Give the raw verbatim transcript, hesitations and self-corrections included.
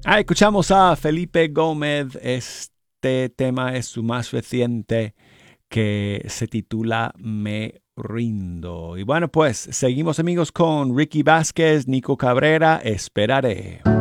Ah, escuchamos a Felipe Gómez. Este tema es su más reciente que se titula Me rindo. Y bueno, pues seguimos amigos con Ricky Vázquez, Nico Cabrera, Esperaré.